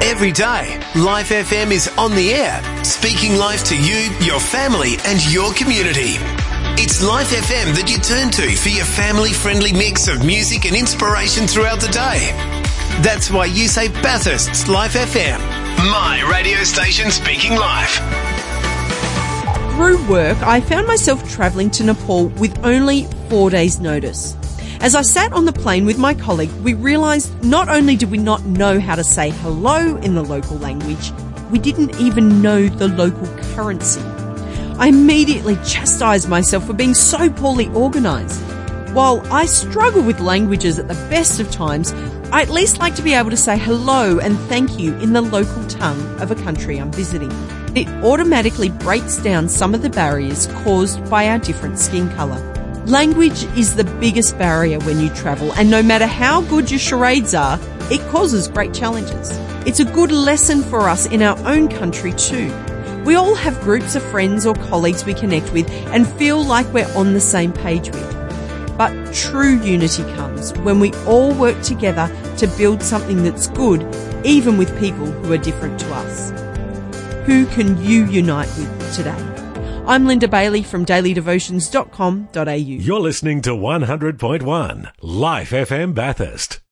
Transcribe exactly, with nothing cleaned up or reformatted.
Every day, Life F M is on the air, speaking life to you, your family and your community. It's Life F M that you turn to for your family-friendly mix of music and inspiration throughout the day. That's why you say Bathurst's Life F M, my radio station speaking life. Through work, I found myself travelling to Nepal with only four days' notice. As I sat on the plane with my colleague, we realised not only did we not know how to say hello in the local language, we didn't even know the local currency. I immediately chastised myself for being so poorly organised. While I struggle with languages at the best of times, I at least like to be able to say hello and thank you in the local tongue of a country I'm visiting. It automatically breaks down some of the barriers caused by our different skin colour. Language is the biggest barrier when you travel, and no matter how good your charades are, it causes great challenges. It's a good lesson for us in our own country too. We all have groups of friends or colleagues we connect with and feel like we're on the same page with. But true unity comes when we all work together to build something that's good, even with people who are different to us. Who can you unite with today? I'm Linda Bailey from daily devotions dot com dot a u. You're listening to one hundred point one Life F M Bathurst.